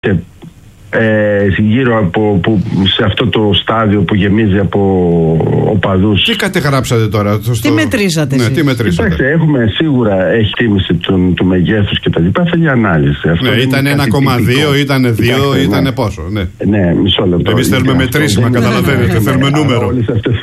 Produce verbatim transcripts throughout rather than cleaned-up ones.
Και, ε, γύρω από που, σε αυτό το στάδιο που γεμίζει από οπαδούς. Τι κατεγράψατε τώρα? Τι στο... μετρήσατε? Ναι, τι μετρήσατε? Κοιτάξτε, έχουμε σίγουρα έχει τίμηση του, του μεγέθους και τα λοιπά, θέλει ανάλυση. Αυτό ναι, ήταν ένα κόμμα δύο, ήταν δύο, ήταν ναι. Πόσο? Ναι, ναι, μισό λεπτό. Εμείς θέλουμε μετρήσιμα, καταλαβαίνετε, θέλουμε νούμερο. Όλες αυτές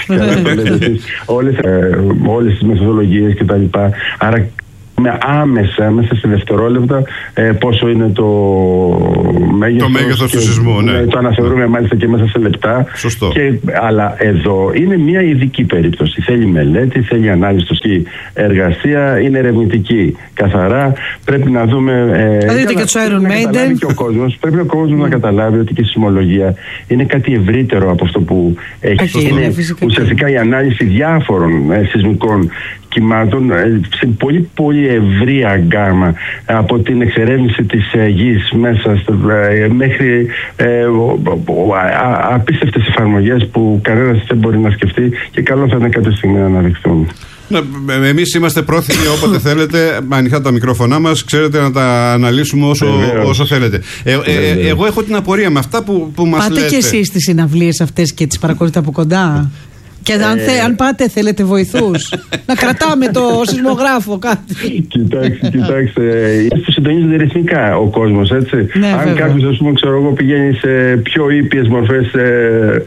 όλες τις μεθοδολογίες και τα λοιπά. Άρα με άμεσα, μέσα σε δευτερόλεπτα, ε, πόσο είναι το μέγεθος, το μέγεθος του σεισμού. Ναι. Το αναθεωρούμε μάλιστα και μέσα σε λεπτά. Σωστό. Και, αλλά εδώ είναι μια ειδική περίπτωση. Θέλει μελέτη, θέλει ανάλυση. Η εργασία είναι ερευνητική. Καθαρά πρέπει να δούμε. Ε, θα δείτε και του Iron Maiden. Και ο κόσμος, πρέπει ο κόσμος mm. να καταλάβει ότι και η σεισμολογία είναι κάτι ευρύτερο από αυτό που έχει. Okay, είναι ουσιαστικά η ανάλυση διάφορων ε, σεισμικών κυμάτων σε πολύ πολύ ευρία γκάμα, από την εξερεύνηση της γης μέσα στο, μέχρι ε, απίστευτες εφαρμογές που κανένας δεν μπορεί να σκεφτεί και καλό θα είναι κάποια στιγμή να αναδειχθούν. Εμείς είμαστε πρόθυμοι όποτε θέλετε, ανοιχτά τα μικρόφωνά μας, ξέρετε, να τα αναλύσουμε όσο, όσο θέλετε. Ε, ε, εγώ έχω την απορία με αυτά που, που μας Πάτε λέτε. Πάτε και εσείς στις συναυλίες αυτές και τις παρακολουθείτε από κοντά? Και αν, θε, αν πάτε, θέλετε βοηθούς? Να κρατάμε το σεισμογράφο, κάτι. Κοιτάξτε, κοιτάξτε. Ίσως συντονίζεται ρυθμικά ο κόσμος, έτσι. Ναι, αν βέβαια. κάποιος, ας πούμε, ξέρω εγώ, πηγαίνει σε πιο ήπιες μορφές ε,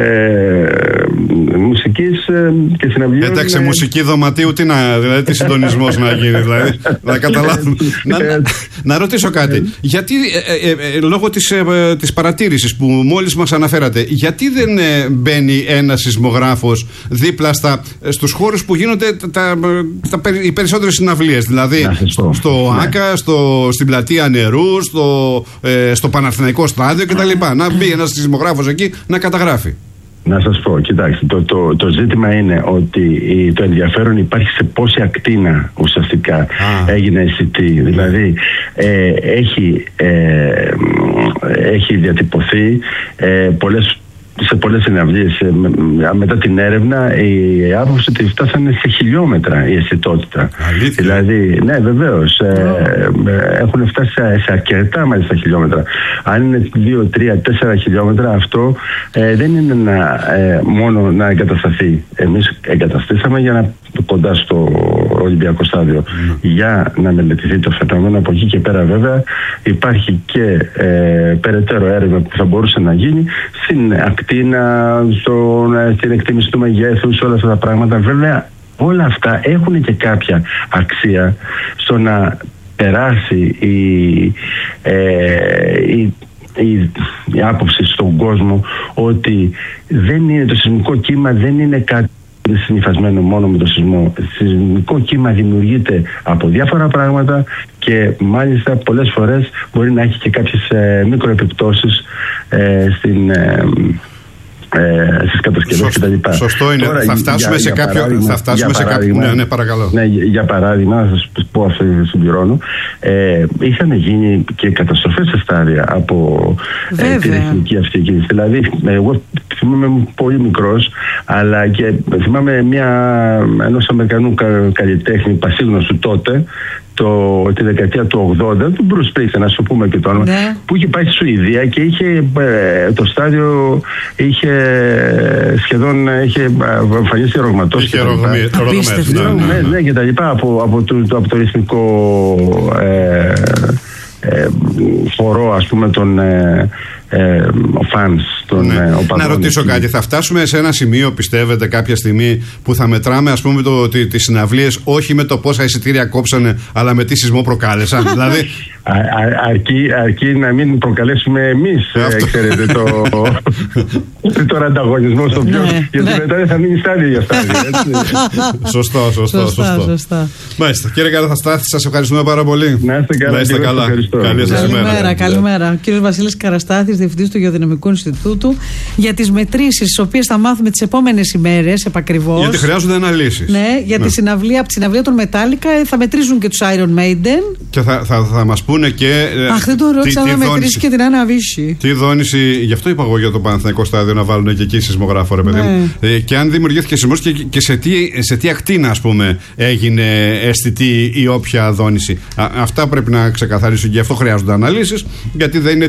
ε, μουσικής ε, και συναυλίων. Εντάξει, ε, μουσική δωματίου, τι, να, δηλαδή, τι συντονισμός να γίνει, δηλαδή. Να καταλάβουμε. να, να ρωτήσω κάτι. Γιατί, ε, ε, ε, λόγω της, ε, της παρατήρησης που μόλις μας αναφέρατε, γιατί δεν ε, μπαίνει ένα σεισμογράφο δίπλα στα, στους χώρους που γίνονται τα, τα, τα, οι περισσότερες συναυλίες, δηλαδή στο, στο ναι. ΆΚΑ, στο, στην πλατεία Νερού, στο, ε, στο Παναθηναϊκό στάδιο κτλ. Να μπει ένας σεισμογράφος εκεί να καταγράφει. Να σας πω, κοιτάξτε, το, το, το ζήτημα είναι ότι το ενδιαφέρον υπάρχει σε πόση ακτίνα ουσιαστικά ah. έγινε αισθητή. Δηλαδή ε, έχει, ε, έχει διατυπωθεί ε, πολλές σε πολλές συναυλίες με, μετά την έρευνα η άποψη ότι φτάσανε σε χιλιόμετρα η αισθητότητα. Αλήθεια. Δηλαδή, ναι, βεβαίως ε, ε, έχουν φτάσει σε, σε αρκετά μάλιστα χιλιόμετρα. Αν είναι δύο, τρία, τέσσερα χιλιόμετρα, αυτό ε, δεν είναι να, ε, μόνο να εγκατασταθεί. Εμείς εγκαταστήσαμε για να κοντά στο Ολυμπιακό στάδιο mm. για να μελετηθεί το φαινόμενο. Από εκεί και πέρα βέβαια υπάρχει και ε, περαιτέρω έρευνα που θα μπορούσε να γίνει στην ακτίνα, στο, στην εκτίμηση του μεγέθους, όλα αυτά τα πράγματα. Βέβαια όλα αυτά έχουν και κάποια αξία στο να περάσει η, ε, η Η, η άποψη στον κόσμο ότι δεν είναι, το σεισμικό κύμα δεν είναι κάτι συνυφασμένο μόνο με το σεισμό. Το σεισμικό κύμα δημιουργείται από διάφορα πράγματα και μάλιστα πολλές φορές μπορεί να έχει και κάποιες ε, μικροεπιπτώσεις ε, στην ε, Ε, στις κατασκευές κτλ. Σωστό είναι. Τώρα, θα φτάσουμε για, σε για κάποιο. Παράδειγμα, θα φτάσουμε σε κάποιο. Ναι, ναι, παρακαλώ. Ναι, για παράδειγμα, να σας πω αυτό, συμπληρώνω. Ε, είχαν γίνει και καταστροφές σε στάδια από ε, τη ρυθμική αυτή κίνηση. Δηλαδή, εγώ θυμάμαι πολύ μικρός, αλλά και θυμάμαι μια, ενός Αμερικανού καλλιτέχνη πασίγνωστου τότε, Το, τη δεκαετία του ογδόντα, του Bruce Springsteen, να σου πούμε και το όνομα, ναι. που είχε πάει στη Σουηδία και είχε ε, το στάδιο είχε σχεδόν είχε εμφανίσει ρογματός. Είχε ρογματός. Ναι, ναι, ναι, και τα λοιπά από, από, το, το, από το ρυθμικό ε, ε, φορό, ας πούμε, των ε, ε, fans. Τον, ναι. ε, να ρωτήσω κάτι, θα φτάσουμε σε ένα σημείο, πιστεύετε, κάποια στιγμή που θα μετράμε, ας πούμε, το, τι, τις συναυλίες όχι με το πόσα εισιτήρια κόψανε, αλλά με τι σεισμό προκάλεσαν? Δηλαδή Α, α, αρκεί, αρκεί να μην προκαλέσουμε εμείς, ε, ξέρετε, το, τον ανταγωνισμό στο ποιος, γιατί μετά δεν θα μείνει στάδιο για στάδιο. Σωστό, σωστό, σωστό. σωστά. Μάλιστα. Κύριε Καραστάθη, σας ευχαριστούμε πάρα πολύ. Να είστε καλά. Να είστε καλά. Καλή σας ημέρα. Καλημέρα. Ο κύριος Βασίλης Καραστάθης, Διευθυντής του Γεωδυναμικού Ινστιτούτου, για τις μετρήσεις, τις οποίες θα μάθουμε τις επόμενες ημέρες επακριβώς. Γιατί χρειάζονται αναλύσεις. Ναι, για ναι. τη συναυλία, από τη συναυλία των Metallica θα μετρήσουν και τους Iron Maiden. Και θα, θα, θα μας πούνε και. Αχ, δεν τον ρώτησα να μετρήσει και την Άννα Βύση. Τι δόνηση, γι' αυτό είπα εγώ για το Παναθηναϊκό στάδιο να βάλουν και εκεί σεισμογράφο, ρε παιδί μου. Ναι. Ε, και αν δημιουργήθηκε σεισμός και, και σε, τι, σε τι ακτίνα, ας πούμε, έγινε αισθητή η όποια δόνηση. Α, αυτά πρέπει να ξεκαθαρίσουν και γι' αυτό χρειάζονται αναλύσεις, γιατί δεν είναι